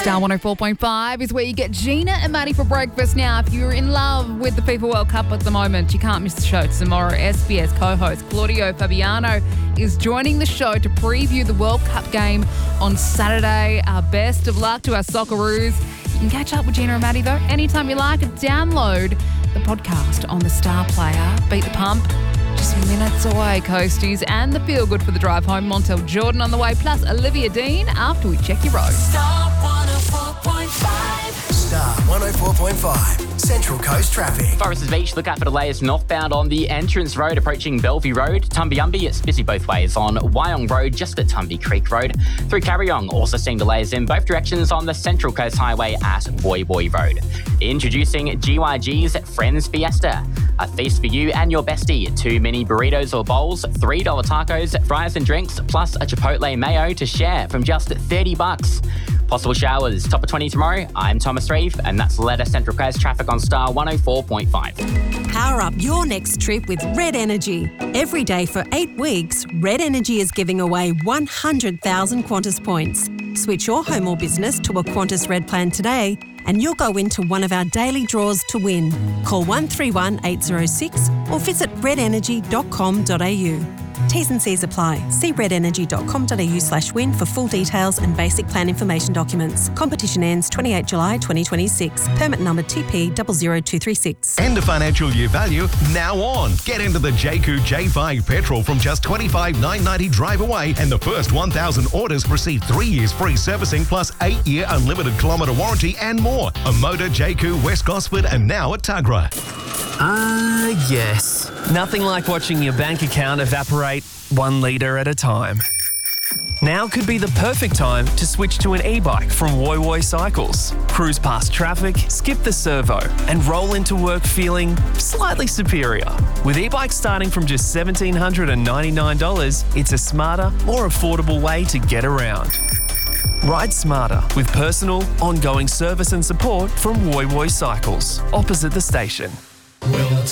Star 104.5 is where you get Gina and Maddie for breakfast. Now, if you're in love with the FIFA World Cup at the moment, you can't miss the show tomorrow. SBS co-host Claudio Fabiano is joining the show to preview the World Cup game on Saturday. Best of luck to our Socceroos. You can catch up with Gina and Maddie, though, anytime you like. Download the podcast on the Star Player. Beat the pump. Just minutes away, Coasties, and the feel good for the drive home. Montel Jordan on the way, plus Olivia Dean after we check your road. Star 104.5. Star 104.5. Central Coast traffic. Foresters Beach, look out for delays northbound on the entrance road approaching Bellevue Road. Tumbiumbi, it's busy both ways on Wyong Road, just at Tumby Creek Road. Through Carryong, also seeing delays in both directions on the Central Coast Highway at Woy Woy Road. Introducing GYG's Friends Fiesta. A feast for you and your bestie. 2 mini burritos or bowls, $3 tacos, fries and drinks, plus a Chipotle mayo to share from just $30. Possible showers, top of 20 tomorrow. I'm Thomas Reeve, and that's the latest Central Coast traffic on Star 104.5. Power up your next trip with Red Energy. Every day for 8 weeks, Red Energy is giving away 100,000 Qantas points. Switch your home or business to a Qantas Red plan today, and you'll go into one of our daily draws to win. Call 131 806 or visit redenergy.com.au. T's and C's apply. See redenergy.com.au/win for full details and basic plan information documents. Competition ends 28 July 2026. Permit number TP00236. End of financial year value now on. Get into the JACU J5 petrol from just $25,990 drive away, and the first 1,000 orders receive 3 years free servicing plus 8-year unlimited kilometre warranty and more. A Motor, JACU, West Gosford, and now at Tuggerah. Yes. Nothing like watching your bank account evaporate 1 litre at a time. Now could be the perfect time to switch to an e-bike from Woy Woy Cycles. Cruise past traffic, skip the servo, and roll into work feeling slightly superior. With e-bikes starting from just $1,799, it's a smarter, more affordable way to get around. Ride smarter with personal, ongoing service and support from Woy Woy Cycles, opposite the station. We'll